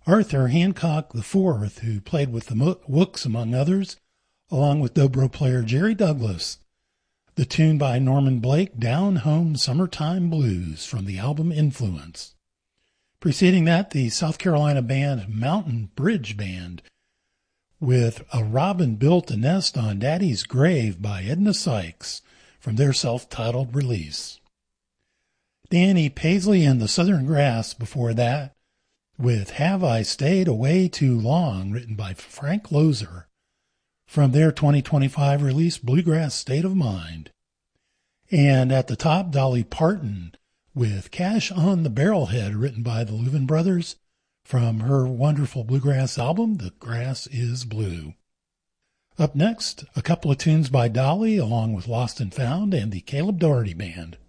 Arthur Hancock IV, who played with the Wooks among others, along with dobro player Jerry Douglas. The tune by Norman Blake, Down Home Summertime Blues, from the album Influence. Preceding that, the South Carolina band Mountain Bridge Band with A Robin Built a Nest on Daddy's Grave by Edna Sykes from their self-titled release. Danny Paisley and the Southern Grass before that with Have I Stayed Away Too Long, written by Frank Loesser from their 2025 release Bluegrass State of Mind. And at the top, Dolly Parton with Cash on the Barrelhead, written by the Louvin Brothers from her wonderful bluegrass album, The Grass is Blue. Up next, a couple of tunes by Dolly, along with Lost and Found and the Caleb Doherty Band.